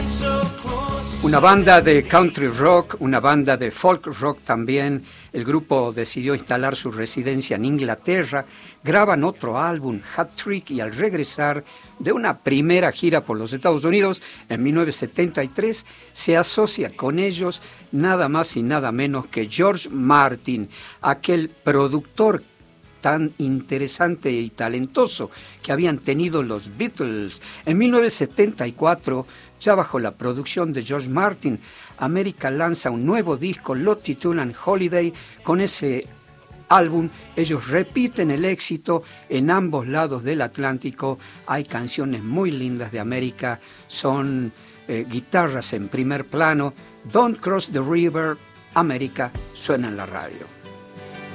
Una banda de country rock, una banda de folk rock también. El grupo decidió instalar su residencia en Inglaterra, graban otro álbum, Hat Trick, y al regresar de una primera gira por los Estados Unidos en 1973, se asocia con ellos nada más y nada menos que George Martin, aquel productor tan interesante y talentoso que habían tenido los Beatles. En 1974, ya bajo la producción de George Martin, América lanza un nuevo disco, Longitude and Holiday. Con ese álbum ellos repiten el éxito en ambos lados del Atlántico. Hay canciones muy lindas de América, son guitarras en primer plano. Don't Cross the River, América, suena en la radio.